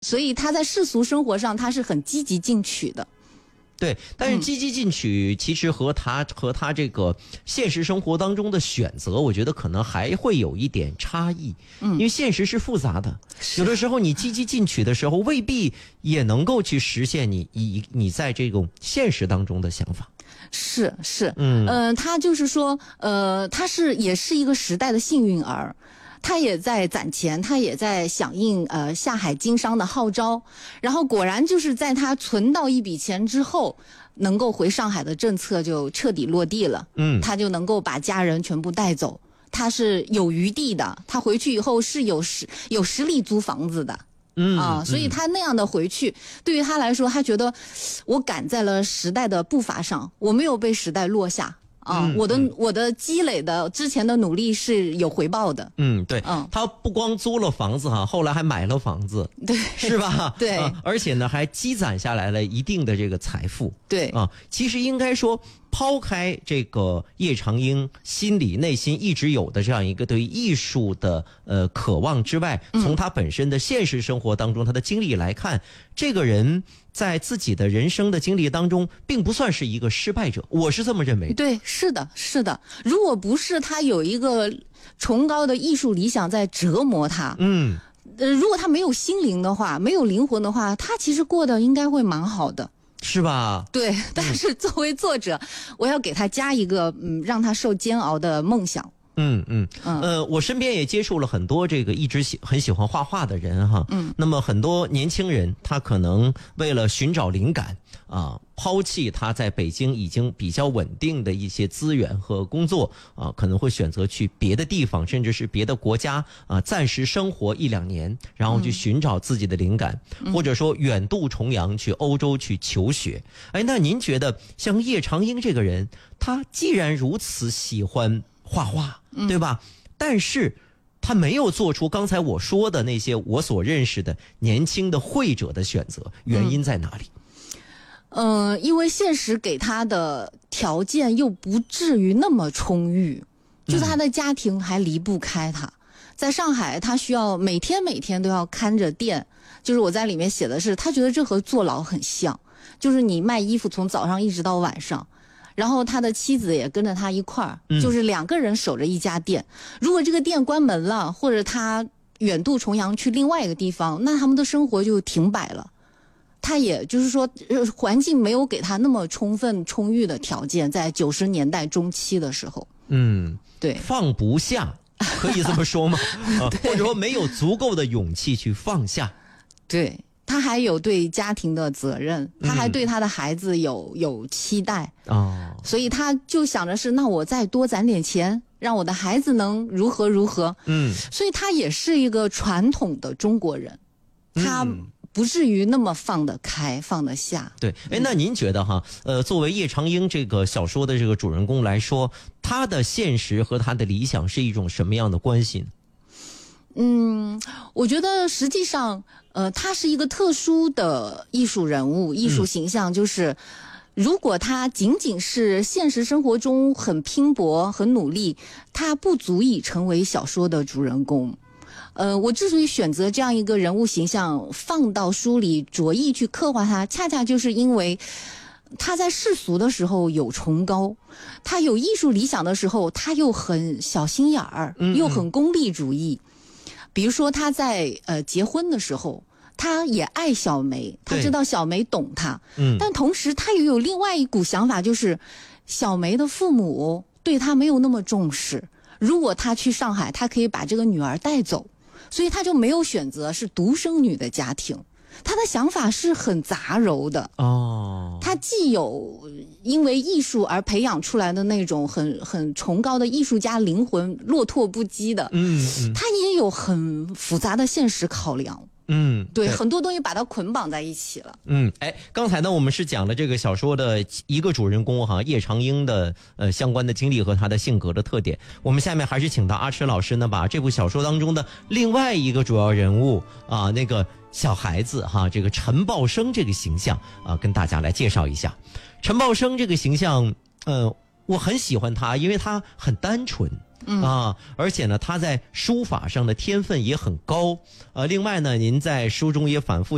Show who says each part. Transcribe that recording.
Speaker 1: 所以他在世俗生活上他是很积极进取的。
Speaker 2: 对，但是积极进取其实和他这个现实生活当中的选择，我觉得可能还会有一点差异。因为现实是复杂的，有的时候你积极进取的时候，未必也能够去实现你在这种现实当中的想法。
Speaker 1: 是，他就是说，他也是一个时代的幸运儿。他也在攒钱，他也在响应下海经商的号召，然后果然就是在他存到一笔钱之后，能够回上海的政策就彻底落地了。他就能够把家人全部带走，他是有余地的，他回去以后是有实力租房子的。所以他那样的回去，对于他来说，他觉得我赶在了时代的步伐上，我没有被时代落下。我的积累的之前的努力是有回报的。
Speaker 2: 对，他不光租了房子后来还买了房子，
Speaker 1: 对，
Speaker 2: 是吧？
Speaker 1: 对，
Speaker 2: 而且呢还积攒下来了一定的这个财富。
Speaker 1: 对
Speaker 2: 其实应该说，抛开这个叶长英内心一直有的这样一个对艺术的渴望之外，从他本身的现实生活当中他的经历来看，这个人在自己的人生的经历当中并不算是一个失败者，我是这么认为的。
Speaker 1: 对，是的。如果不是他有一个崇高的艺术理想在折磨他，如果他没有心灵的话，没有灵魂的话，他其实过得应该会蛮好的，
Speaker 2: 是吧？
Speaker 1: 对，但是作为作者，我要给他加一个让他受煎熬的梦想。
Speaker 2: 我身边也接触了很多这个一直很喜欢画画的人哈。那么很多年轻人他可能为了寻找灵感抛弃他在北京已经比较稳定的一些资源和工作可能会选择去别的地方，甚至是别的国家暂时生活1-2年，然后去寻找自己的灵感，或者说远渡重洋去欧洲去求学。那您觉得像叶长英这个人，他既然如此喜欢画画，对吧？但是他没有做出刚才我说的那些我所认识的年轻的绘者的选择，原因在哪里？
Speaker 1: 因为现实给他的条件又不至于那么充裕，就是他的家庭还离不开他。在上海，他需要每天都要看着店，就是我在里面写的是，他觉得这和坐牢很像，就是你卖衣服从早上一直到晚上。然后他的妻子也跟着他一块儿，就是2个人守着一家店。如果这个店关门了，或者他远渡重洋去另外一个地方，那他们的生活就停摆了。他也就是说，环境没有给他那么充裕的条件，在90年代中期的时候，对，
Speaker 2: 放不下，可以这么说吗？或者说没有足够的勇气去放下。
Speaker 1: 对。他还有对家庭的责任，他还对他的孩子有期待所以他就想着是，那我再多攒点钱，让我的孩子能如何，所以他也是一个传统的中国人，他不至于那么放得开放得下。
Speaker 2: 对，那您觉得作为叶长英这个小说的这个主人公来说，他的现实和他的理想是一种什么样的关系呢？
Speaker 1: 我觉得实际上他是一个特殊的艺术人物，艺术形象，就是如果他仅仅是现实生活中很拼搏很努力，他不足以成为小说的主人公。我之所以选择这样一个人物形象放到书里着意去刻画他，恰恰就是因为他在世俗的时候有崇高，他有艺术理想的时候他又很小心眼儿，又很功利主义。比如说他在结婚的时候，他也爱小梅，他知道小梅懂他，但同时他也有另外一股想法，就是小梅的父母对他没有那么重视，如果他去上海，他可以把这个女儿带走，所以他就没有选择是独生女的家庭。他的想法是很杂糅的他既有因为艺术而培养出来的那种很崇高的艺术家灵魂，落拓不羁的他也有很复杂的现实考量。对，很多东西把它捆绑在一起了。
Speaker 2: 刚才呢我们是讲了这个小说的一个主人公叶长英的相关的经历和他的性格的特点。我们下面还是请到阿迟老师呢，把这部小说当中的另外一个主要人物那个小孩子这个陈报生这个形象跟大家来介绍一下。陈报生这个形象我很喜欢他，因为他很单纯而且呢他在书法上的天分也很高另外呢您在书中也反复